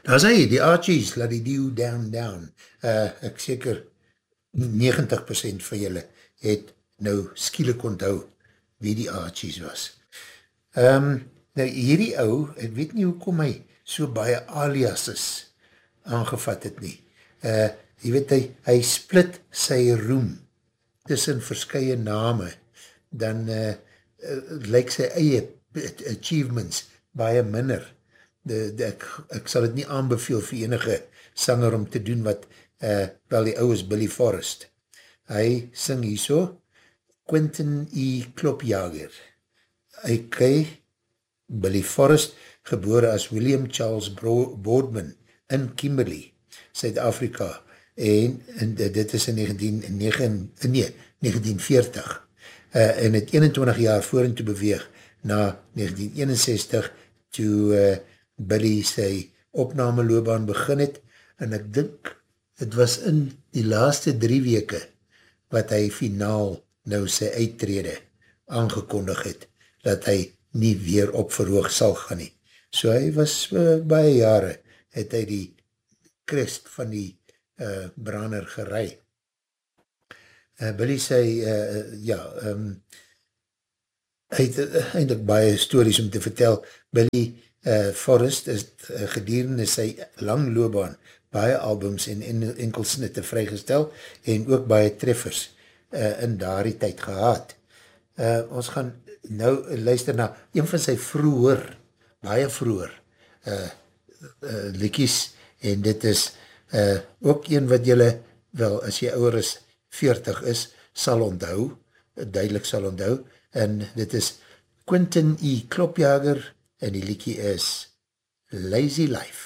Daar is hy, die Archies, laat die dew down, down. Ek seker 90% van julle het nou skielik onthou wie die Archies was. Nou hierdie ou, ek weet nie hoekom hy so baie aliases aangevat het nie. Jy weet, hy split sy roem tussen verskye name, dan lyk sy eie achievements baie minder. Ek sal het nie aanbeveel vir enige sanger om te doen wat, wel die ou is Billy Forrest. Hy sing hierso, Quentin E. Klopjager. Billy Forrest, gebore as William Charles Boardman in Kimberley, Suid-Afrika, en dit is in 1940, en het 21 jaar voor en toe beweeg na 1961, toe Billy sy opnameloopbaan begin het, en ek dink, het was in die laaste 3 weke, wat hy finaal nou sy uittrede aangekondig het, dat hy nie weer op verhoog sal gaan nie. So hy was baie jare, het hy die crest van die brander gerei. Billy sê, hy het eindelijk baie stories om te vertel. Billy Forrest is gedurende sy lang loopbaan baie albums en enkelsnitte vrygestel en ook baie treffers in daardie tyd gehad. Ons gaan nou luister na een van sy baie vroeger liedjies, en dit is ook een wat jylle, wel, as jy ouder is 40 is, sal onthou, duidelik sal onthou, en dit is Quentin E. Klopjager, en die liedjie is Lazy Life.